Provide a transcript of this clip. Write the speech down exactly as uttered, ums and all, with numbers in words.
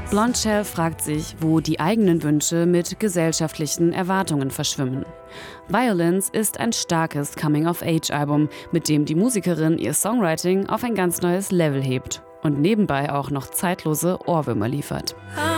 Blonde Shell fragt sich, wo die eigenen Wünsche mit gesellschaftlichen Erwartungen verschwimmen. Violence ist ein starkes Coming-of-Age-Album, mit dem die Musikerin ihr Songwriting auf ein ganz neues Level hebt und nebenbei auch noch zeitlose Ohrwürmer liefert.